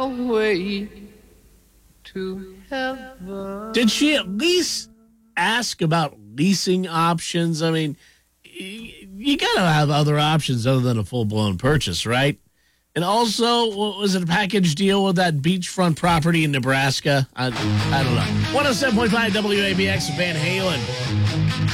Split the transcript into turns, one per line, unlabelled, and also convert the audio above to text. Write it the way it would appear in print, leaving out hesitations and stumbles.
way to heaven.
Did she at least ask about leasing options? I mean, you got to have other options other than a full-blown purchase, right? And also, was it a package deal with that beachfront property in Nebraska? I don't know. 107.5 WABX, Van Halen.